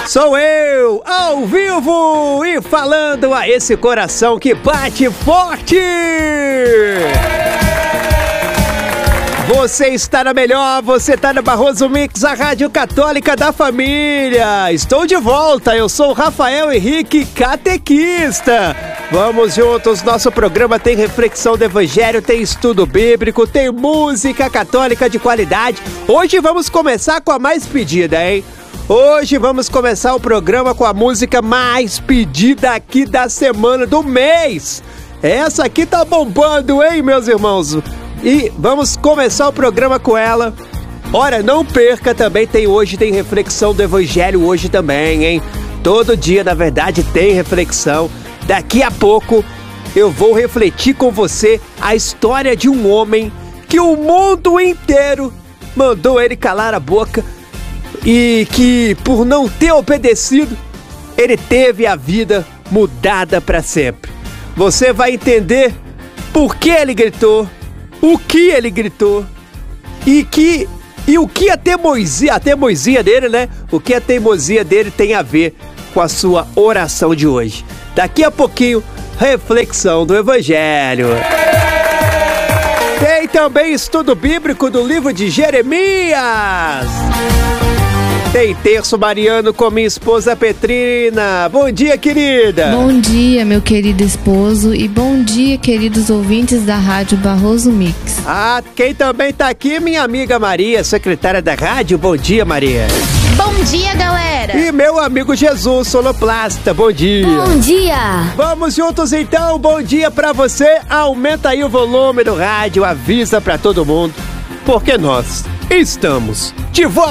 Sou eu, ao vivo e falando a esse coração que bate forte. Você está na melhor, você está na Barroso Mix, a rádio católica da família. Estou de volta, eu sou o Rafael Henrique, catequista. Vamos juntos, nosso programa tem reflexão do evangelho, tem estudo bíblico, tem música católica de qualidade. Hoje vamos começar com a mais pedida, hein? Hoje vamos começar o programa com a música mais pedida aqui da semana, do mês. Essa aqui tá bombando, hein, meus irmãos? E vamos começar o programa com ela. Ora, não perca, também tem reflexão do evangelho hoje também, hein? Todo dia, na verdade, tem reflexão. Daqui a pouco eu vou refletir com você a história de um homem que o mundo inteiro mandou ele calar a boca e que, por não ter obedecido, ele teve a vida mudada para sempre. Você vai entender por que ele gritou, o que ele gritou e o que a teimosia dele, né? O que a teimosia dele tem a ver com a sua oração de hoje. Daqui a pouquinho, reflexão do evangelho. Tem também estudo bíblico do livro de Jeremias. Tem terço mariano com minha esposa Petrina. Bom dia, querida. Bom dia, meu querido esposo. E bom dia, queridos ouvintes da Rádio Barroso Mix. Ah, quem também tá aqui é minha amiga Maria, secretária da rádio. Bom dia, Maria. Bom dia, galera. E meu amigo Jesus, sonoplasta. Bom dia. Bom dia. Vamos juntos então, bom dia pra você. Aumenta aí o volume do rádio, avisa pra todo mundo, porque nós estamos de volta.